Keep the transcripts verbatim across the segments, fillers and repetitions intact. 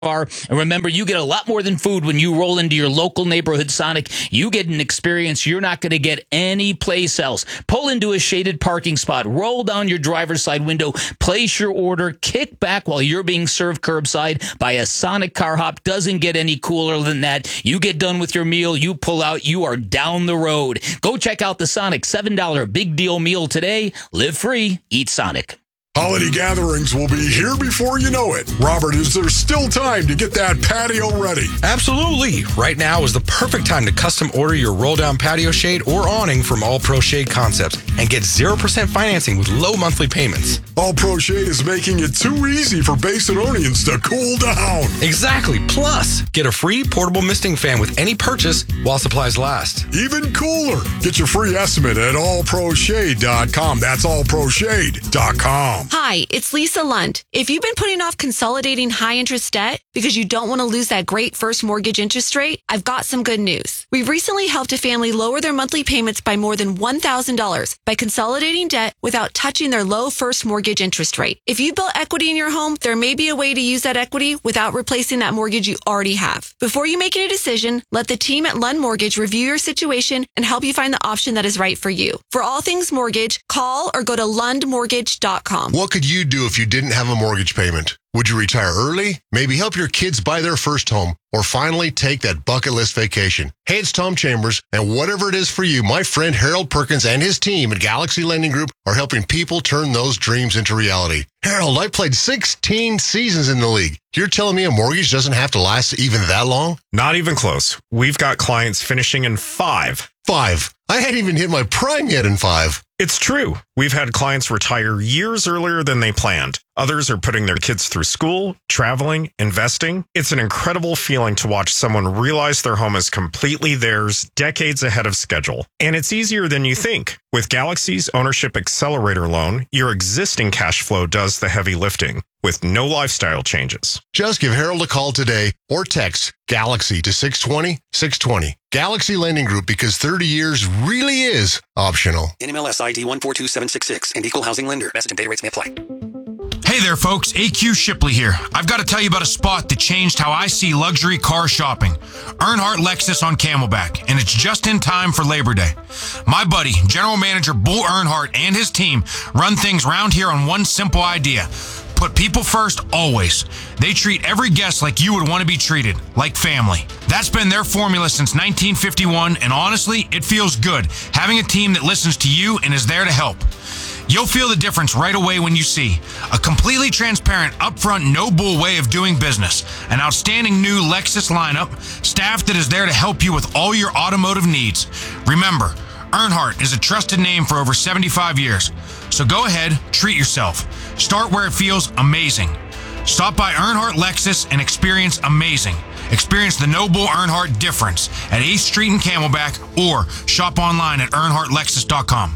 far. And remember, you get a lot more than food when you roll into your local neighborhood Sonic. You get an experience you're not going to get anyplace else. Pull into a shaded parking spot, roll down your driver's side window, place your order, kick back while you're being served curbside by a Sonic car hop. Doesn't get any cooler than that. You get done with your meal, you pull out, you are down the road. Go check out the Sonic seven dollar big deal meal today. Live free, eat Sonic. Holiday gatherings will be here before you know it. Robert, is there still time to get that patio ready? Absolutely. Right now is the perfect time to custom order your roll-down patio shade or awning from All Pro Shade Concepts and get zero percent financing with low monthly payments. All Pro Shade is making it too easy for Basinonians to cool down. Exactly. Plus, get a free portable misting fan with any purchase while supplies last. Even cooler. Get your free estimate at all pro shade dot com. That's all pro shade dot com. Hi, it's Lisa Lund. If you've been putting off consolidating high-interest debt because you don't want to lose that great first mortgage interest rate, I've got some good news. We've recently helped a family lower their monthly payments by more than one thousand dollars by consolidating debt without touching their low first mortgage interest rate. If you built equity in your home, there may be a way to use that equity without replacing that mortgage you already have. Before you make any decision, let the team at Lund Mortgage review your situation and help you find the option that is right for you. For all things mortgage, call or go to lund mortgage dot com. What could you do if you didn't have a mortgage payment? Would you retire early? Maybe help your kids buy their first home? Or finally take that bucket list vacation? Hey, it's Tom Chambers, and whatever it is for you, my friend Harold Perkins and his team at Galaxy Lending Group are helping people turn those dreams into reality. Harold, I played sixteen seasons in the league. You're telling me a mortgage doesn't have to last even that long? Not even close. We've got clients finishing in five. Five. I hadn't even hit my prime yet in five. It's true. We've had clients retire years earlier than they planned. Others are putting their kids through school, traveling, investing. It's an incredible feeling to watch someone realize their home is completely theirs decades ahead of schedule. And it's easier than you think. With Galaxy's Ownership Accelerator loan, your existing cash flow does the heavy lifting with no lifestyle changes. Just give Harold a call today or text Galaxy to six two zero, six two zero. Galaxy Lending Group, because thirty years really is optional. N M L S I D one four two seven six six and equal housing lender. Message and data rates may apply. Hey there, folks. A Q Shipley here. I've got to tell you about a spot that changed how I see luxury car shopping. Earnhardt Lexus on Camelback, and it's just in time for Labor Day. My buddy, General Manager Bull Earnhardt, and his team run things round here on one simple idea. Put people first, always. They treat every guest like you would want to be treated, like family. That's been their formula since nineteen fifty-one, and honestly, it feels good having a team that listens to you and is there to help. You'll feel the difference right away when you see a completely transparent, upfront, no bull way of doing business, an outstanding new Lexus lineup, staff that is there to help you with all your automotive needs. Remember, Earnhardt is a trusted name for over seventy-five years. So go ahead, treat yourself. Start where it feels amazing. Stop by Earnhardt Lexus and experience amazing. Experience the no bull Earnhardt difference at eighth Street and Camelback, or shop online at earnhardt lexus dot com.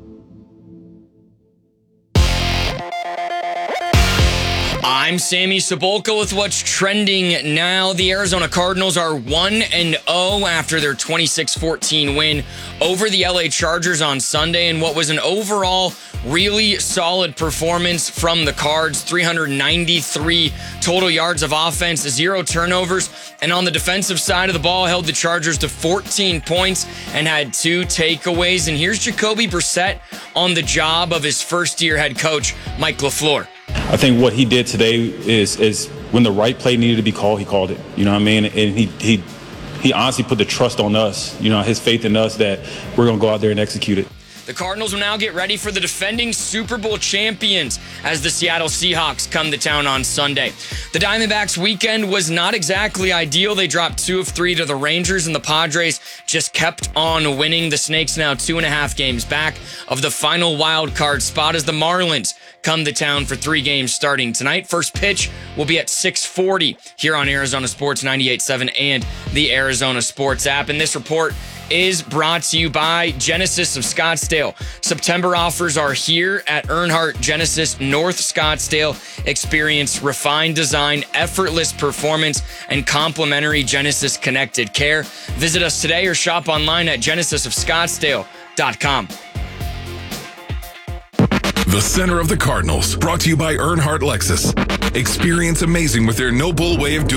I'm Sammy Sabolka with what's trending now. The Arizona Cardinals are one and oh after their twenty-six fourteen win over the L A Chargers on Sunday, and what was an overall really solid performance from the Cards. three hundred ninety-three total yards of offense, zero turnovers, and on the defensive side of the ball, held the Chargers to fourteen points and had two takeaways. And here's Jacoby Brissett on the job of his first-year head coach, Mike LaFleur. I think what he did today is is when the right play needed to be called, he called it. You know what I mean? And he he he honestly put the trust on us, you know, his faith in us that we're going to go out there and execute it. The Cardinals will now get ready for the defending Super Bowl champions as the Seattle Seahawks come to town on Sunday. The Diamondbacks' weekend was not exactly ideal. They dropped two of three to the Rangers, and the Padres just kept on winning. The Snakes now two and a half games back of the final wild card spot as the Marlins come to town for three games starting tonight. First pitch will be at six forty here on Arizona Sports ninety-eight point seven and the Arizona Sports app. And this report is brought to you by Genesis of Scottsdale. September offers are here at Earnhardt Genesis North Scottsdale. Experience refined design, effortless performance, and complimentary Genesis connected care. Visit us today or shop online at genesis of scottsdale dot com. The Center of the Cardinals, brought to you by Earnhardt Lexus. Experience amazing with their no bull way of doing